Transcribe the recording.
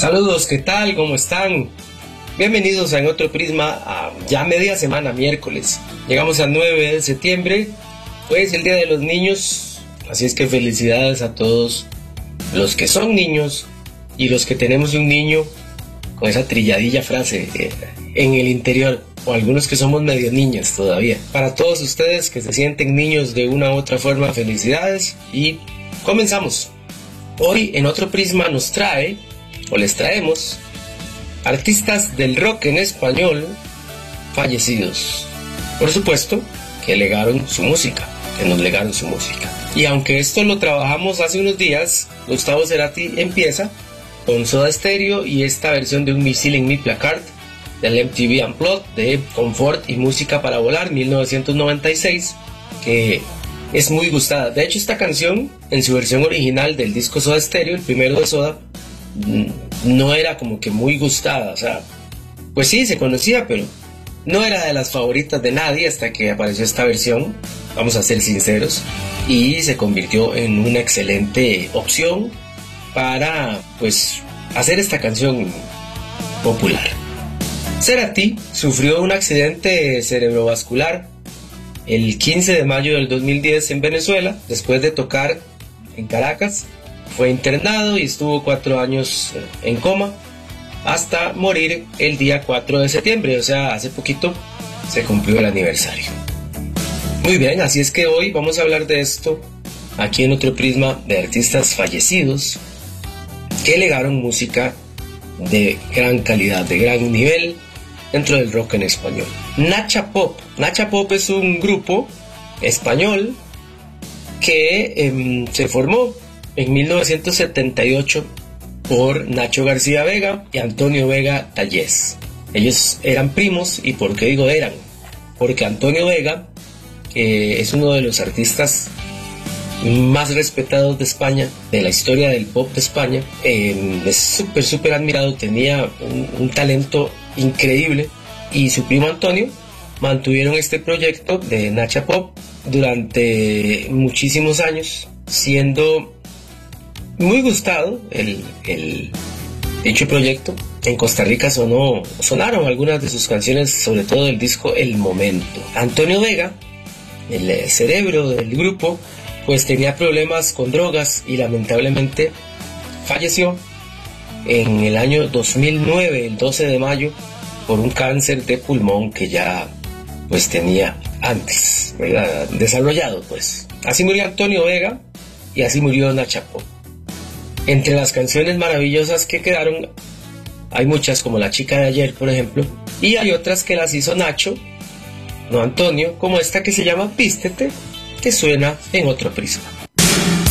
Saludos, ¿qué tal? ¿Cómo están? Bienvenidos a En Otro Prisma, a ya media semana, miércoles. Llegamos al 9 de septiembre, hoy es el Día de los Niños, así es que felicidades a todos los que son niños y los que tenemos un niño con esa trilladilla frase en el interior, o algunos que somos medio niños todavía. Para todos ustedes que se sienten niños de una u otra forma, felicidades y comenzamos. Hoy En Otro Prisma nos trae, o les traemos, artistas del rock en español fallecidos. Por supuesto, que legaron su música, que nos legaron su música. Y aunque esto lo trabajamos hace unos días, Gustavo Cerati empieza con Soda Stereo y esta versión de Un misil en mi placard del MTV Unplugged de Confort y Música para Volar 1996, que es muy gustada. De hecho, esta canción en su versión original del disco Soda Stereo, el primero de Soda, no era como que muy gustada, o sea, pues sí, se conocía, pero no era de las favoritas de nadie hasta que apareció esta versión, vamos a ser sinceros, y se convirtió en una excelente opción para, pues, hacer esta canción popular. Cerati sufrió un accidente cerebrovascular el 15 de mayo del 2010 en Venezuela, después de tocar en Caracas. Fue internado y estuvo 4 años en coma hasta morir el día 4 de septiembre, o sea, hace poquito se cumplió el aniversario. Muy bien, así es que hoy vamos a hablar de esto aquí en Otro Prisma, de artistas fallecidos que legaron música de gran calidad, de gran nivel dentro del rock en español. Nacha Pop. Nacha Pop es un grupo español que se formó en 1978 por Nacho García Vega y Antonio Vega Tallez. Ellos eran primos. ¿Y por qué digo eran? Porque Antonio Vega es uno de los artistas más respetados de España, de la historia del pop de España. Es súper admirado, tenía un talento increíble, y su primo Antonio mantuvieron este proyecto de Nacha Pop durante muchísimos años, siendo muy gustado el dicho proyecto. En Costa Rica sonaron algunas de sus canciones, sobre todo del disco El Momento. Antonio Vega, el cerebro del grupo, pues tenía problemas con drogas y lamentablemente falleció en el año 2009, el 12 de mayo, por un cáncer de pulmón que ya pues tenía antes, ¿verdad?, desarrollado. Pues así murió Antonio Vega y así murió Nacha Pop. Entre las canciones maravillosas que quedaron hay muchas, como La Chica de Ayer, por ejemplo, y hay otras que las hizo Nacho, no Antonio, como esta que se llama Vístete, que suena en Otro Prisma.